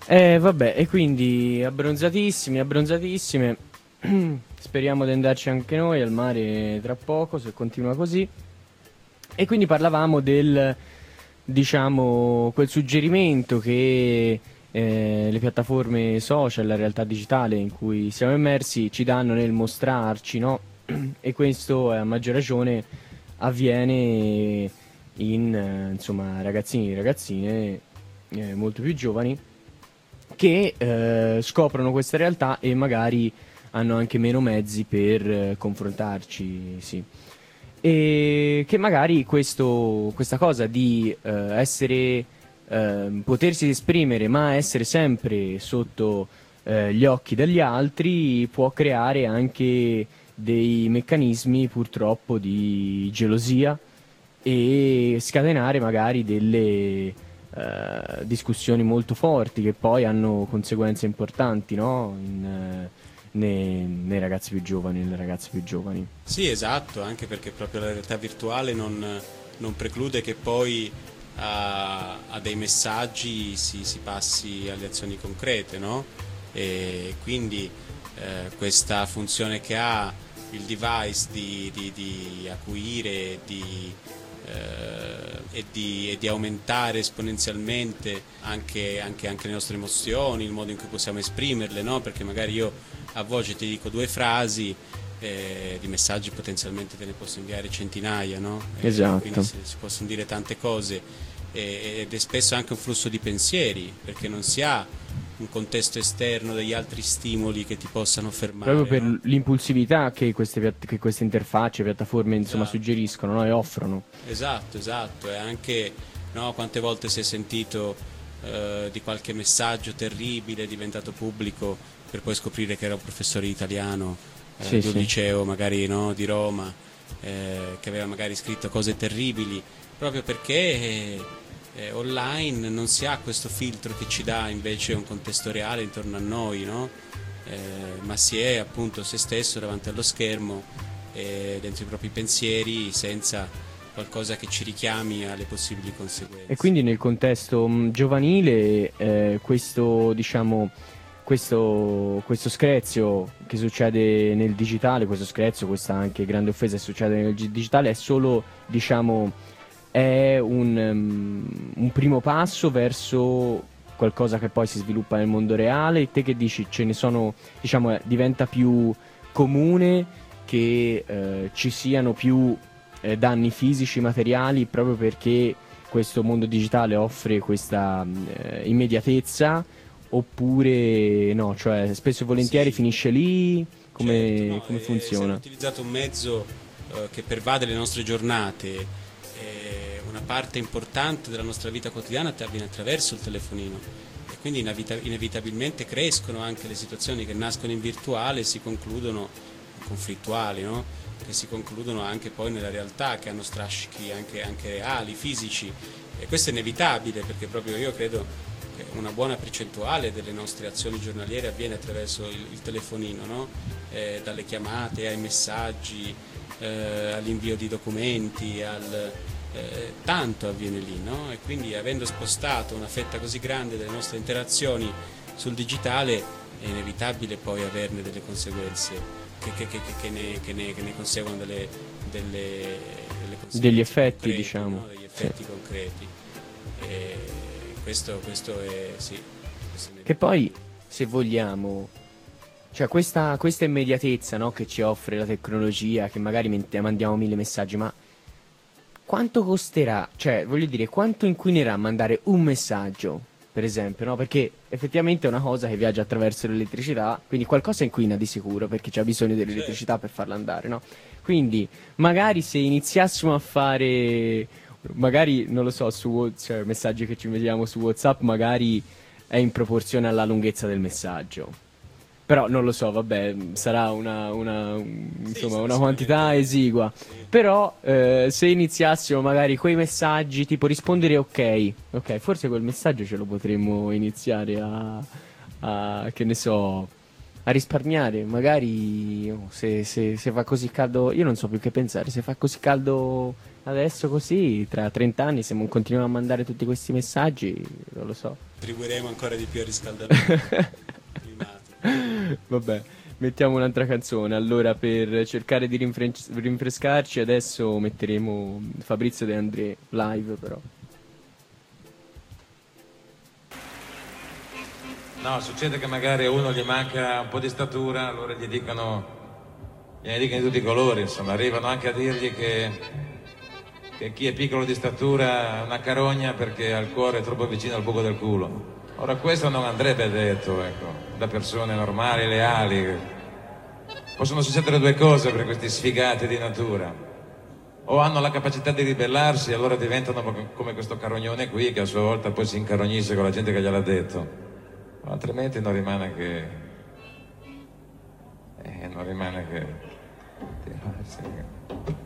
Vabbè, e quindi abbronzatissimi, abbronzatissime. Speriamo di andarci anche noi al mare tra poco, se continua così. E quindi parlavamo del, diciamo, quel suggerimento che le piattaforme social, la realtà digitale in cui siamo immersi ci danno nel mostrarci, no? E questo a maggior ragione avviene in, insomma, ragazzini e ragazzine molto più giovani che scoprono questa realtà e magari hanno anche meno mezzi per confrontarci, sì. E che magari questa cosa di potersi esprimere ma essere sempre sotto gli occhi degli altri può creare anche dei meccanismi purtroppo di gelosia e scatenare magari delle discussioni molto forti che poi hanno conseguenze importanti, no? Nei ragazzi più giovani, nelle ragazze più giovani. Sì, esatto, anche perché proprio la realtà virtuale non preclude che poi a dei messaggi si passi alle azioni concrete, no? E quindi questa funzione che ha il device di acuire e di aumentare esponenzialmente anche le nostre emozioni, il modo in cui possiamo esprimerle, no? Perché magari io a voce ti dico due frasi, di messaggi potenzialmente te ne posso inviare centinaia, no? Esatto. Quindi si possono dire tante cose ed è spesso anche un flusso di pensieri, perché non si ha un contesto esterno degli altri stimoli che ti possano fermare, Proprio per no? l'impulsività che che queste interfacce, piattaforme, insomma, Esatto. suggeriscono, no? E offrono. Esatto, e anche, no, quante volte si è sentito di qualche messaggio terribile diventato pubblico per poi scoprire che era un professore di italiano Sì, di un sì. liceo magari, no, di Roma, che aveva magari scritto cose terribili proprio perché online non si ha questo filtro che ci dà invece un contesto reale intorno a noi, no? Ma si è appunto se stesso davanti allo schermo, dentro i propri pensieri, senza qualcosa che ci richiami alle possibili E conseguenze. quindi nel contesto giovanile, questo, diciamo, questo screzio che succede nel digitale, questo screzio, questa anche grande offesa che succede nel digitale, è solo, diciamo, è un primo passo verso qualcosa che poi si sviluppa nel mondo reale. Te che dici, ce ne sono, diciamo, diventa più comune che ci siano più danni fisici, materiali, proprio perché questo mondo digitale offre questa immediatezza, oppure no, cioè spesso e volentieri Sì, finisce lì, certo, come, no, come essendo funziona? utilizzato un mezzo che pervade le nostre giornate, una parte importante della nostra vita quotidiana avviene attraverso il telefonino e quindi inevitabilmente crescono anche le situazioni che nascono in virtuale e si concludono conflittuali, no? Che si concludono anche poi nella realtà, che hanno strascichi anche reali, fisici. E questo è inevitabile perché proprio io credo che una buona percentuale delle nostre azioni giornaliere avviene attraverso il telefonino, no? Dalle chiamate ai messaggi, all'invio di documenti, tanto avviene lì, no? E quindi avendo spostato una fetta così grande delle nostre interazioni sul digitale è inevitabile poi averne delle conseguenze che ne conseguono delle Degli conseguenze effetti, concrete, diciamo. no? Degli Sì. effetti concreti. E questo è sì, questo è Che inevitabile. poi, se vogliamo, cioè questa immediatezza, no, che ci offre la tecnologia, che magari mandiamo mille messaggi, ma quanto costerà? Cioè, voglio dire, quanto inquinerà mandare un messaggio, per esempio, no? Perché effettivamente è una cosa che viaggia attraverso l'elettricità, quindi qualcosa inquina di sicuro, perché c'è bisogno Certo. dell'elettricità per farla andare, no? Quindi, magari se iniziassimo a fare, magari, non lo so, cioè, messaggi che ci vediamo su WhatsApp, magari è in proporzione alla lunghezza del messaggio. Però non lo so, vabbè, sarà Sì, insomma, sarà una quantità sicuramente esigua. sì. Però se iniziassimo magari quei messaggi tipo rispondere ok, ok, forse quel messaggio ce lo potremmo iniziare che ne so, a risparmiare. Magari se fa così caldo, io non so più che pensare, se fa così caldo adesso così, tra 30 anni se non continuiamo a mandare tutti questi messaggi, non lo so. Contribuiremo ancora di più al riscaldamento climatico. Vabbè, mettiamo un'altra canzone. Allora, per cercare di rinfrescarci, adesso metteremo Fabrizio De André live, però. No, succede che magari a uno gli manca un po' di statura, allora gliene dicono di tutti i colori, insomma, arrivano anche a dirgli che chi è piccolo di statura è una carogna perché ha il cuore troppo vicino al buco del culo. Ora questo non andrebbe detto, ecco, da persone normali, leali. Possono succedere due cose per questi sfigati di natura: o hanno la capacità di ribellarsi e allora diventano come questo carognone qui che a sua volta poi si incarognisce con la gente che gliel'ha detto, altrimenti non rimane che